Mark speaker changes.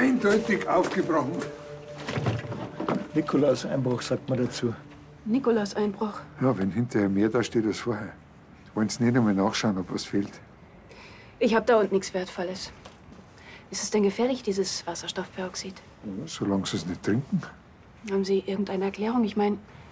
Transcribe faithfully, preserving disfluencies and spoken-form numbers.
Speaker 1: eindeutig aufgebrochen.
Speaker 2: Nikolaus-Einbruch, sagt man dazu.
Speaker 3: Nikolaus-Einbruch.
Speaker 1: Ja, wenn hinterher mehr da steht als vorher. Wollen Sie nicht einmal nachschauen, ob was fehlt?
Speaker 3: Ich habe da unten nichts Wertvolles. Ist es denn gefährlich, dieses Wasserstoffperoxid?
Speaker 1: Ja, solange Sie es nicht trinken.
Speaker 3: Haben Sie irgendeine Erklärung? Ich meine,